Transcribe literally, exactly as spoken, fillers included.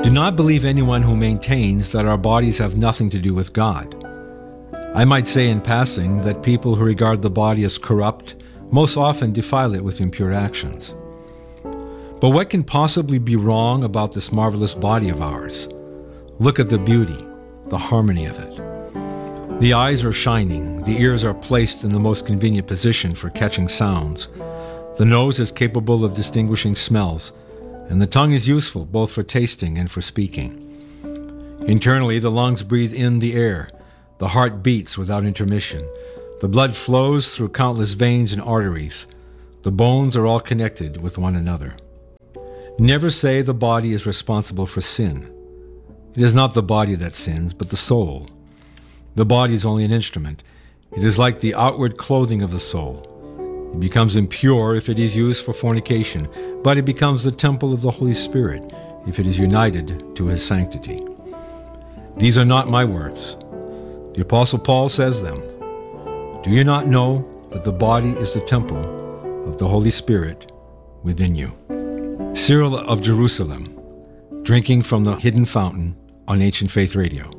Do not believe anyone who maintains that our bodies have nothing to do with God. I might say in passing that people who regard the body as corrupt most often defile it with impure actions. But what can possibly be wrong about this marvelous body of ours? Look at the beauty, the harmony of it. The eyes are shining, the ears are placed in the most convenient position for catching sounds, the nose is capable of distinguishing smells, and the tongue is useful both for tasting and for speaking. Internally, the lungs breathe in the air, the heart beats without intermission, the blood flows through countless veins and arteries, the bones are all connected with one another. Never say the body is responsible for sin. It is not the body that sins, but the soul. The body is only an instrument. It is like the outward clothing of the soul. It becomes impure if it is used for fornication, but it becomes the temple of the Holy Spirit if it is united to His sanctity. These are not my words. The Apostle Paul says them. Do you not know that the body is the temple of the Holy Spirit within you? Cyril of Jerusalem, drinking from the hidden fountain on Ancient Faith Radio.